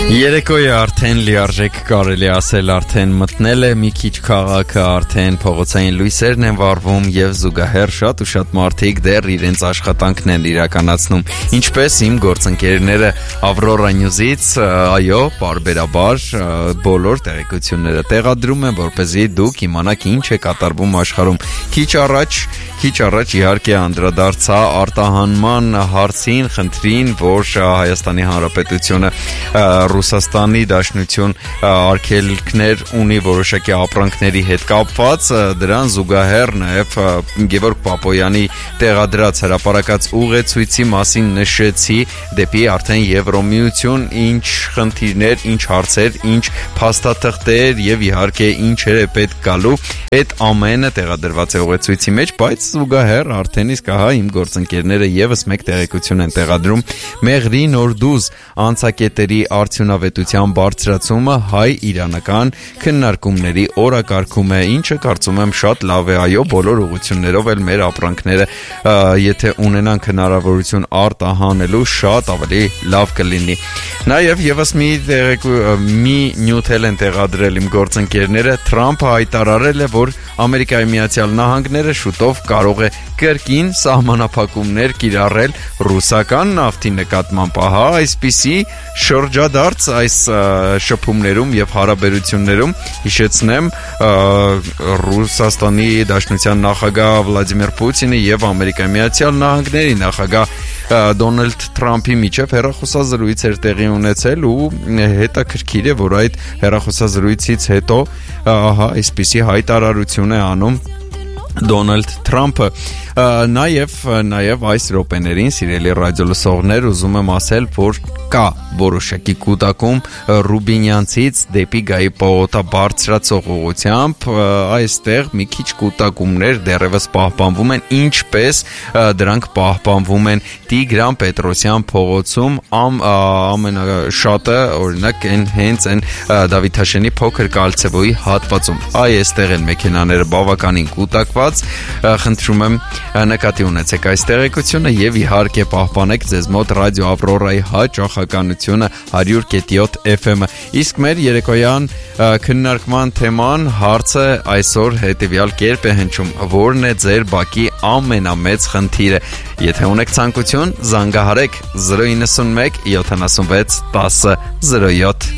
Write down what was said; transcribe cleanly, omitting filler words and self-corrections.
Երեկոյի արդեն լիարժեք կարելի ասել արդեն մտնել է մի քիչ քաղաքը արդեն փողոցային լույսերն են վառվում եւ զուգահեռ շատ ու շատ մարդիկ դեռ իրենց աշխատանքն են իրականացնում ինչպես իմ գործընկերները Aurora News-ից այո բարբերաբար բոլոր տեղեկությունները տեղադրում են որպեսզի դուք իմանաք ինչ է կատարվում աշխարհում քիչ առաջ իհարկե անդրադարձա արտահանման հարցին խնդրին որ Հայաստանի Հանրապետությունը Ռուսաստանի Դաշնություն արգելքներ ունի որոշակի ապրանքների հետ կապված դրան զուգահեռ նաև Գևորգ Պապոյանի տեղադրած հրապարակած ուղեցույցի մասին նշեցի դեպի արդեն Եվրոմիություն ինչ խնդիրներ, ինչ հարցեր, ինչ փաստաթղթեր եւ իհարկե ինչեր է պետք գալու այդ ամենը տեղադրված է ուղեցույցի մեջ բայց զուգահեռ արդեն իսկ ահա իմ գործընկերները եւս մեկ տեղեկություն են տեղադրում Մեղրի Նորդուզ անցակետերի արդյունավետության բարձրացումը հայ-իրանական քննարկումների օրակարգում է, ինչը կարծում եմ շատ լավ է, այո, բոլոր ուղղություններով էլ մեր ապրանքները եթե ունենանք հնարավորություն արտահանելու շատ ավելի լավ կլինի։ Նաև եւս մի նյութ են տեղադրել իմ գործընկերները, Թրամփը հայտարարել է, որ Ամերիկայի Միացյալ Նահանգները շուտով կարող է կրկին սահմանափակումներ կիրառել ռուսական նավթի նկատմամբ, ահա այսպիսի շրջադարձ այս շփումներում եւ հարաբերություններում հիշեցնեմ Ռուսաստանի Դաշնության նախագահ Վլադիմիր Պուտինի եւ Ամերիկայի Միացյալ Նահանգների նախագահ Դոնալդ Թրամփի միջև հեռախոսազրույց էր տեղի ունեցել ու հետաքրքիր է որ այդ հեռախոսազրույցից հետո ահա այսպիսի հայտարարություն է անում Դոնալդ Թրամփը նաև այս րոպեներին սիրելի ռադիոլսողներ ուզում եմ ասել որ կա որոշակի կուտակում Ռուբինյանցից դեպի Գայի պողոտա բարձրացող ուղղությամբ այստեղ մի քիչ կուտակումներ դեռևս պահպանվում են ինչպես դրանք պահպանվում են Տիգրան Պետրոսյան փողոցում ամենաշատը օրինակ հենց այն Դավիթ Հաշենի փոքր կալցեվոյի հատվածում այստեղ են մեքենաները բավականին կուտակված խնդրում եմ նկատի ունեցեք այս տեղեկությունը եւ իհարկե պահպանեք ձեզ մոտ ռադիո Ավրորայի հաճախականությունը 100.7 FM-ը իսկ մեր երեկոյան քննարկման թեման հարցը այսօր հետեւյալ կերպ է հնչում որն է ձեր բակի ամենամեծ խնդիրը եթե ունեք ցանկություն զանգահարեք 091 76 10 07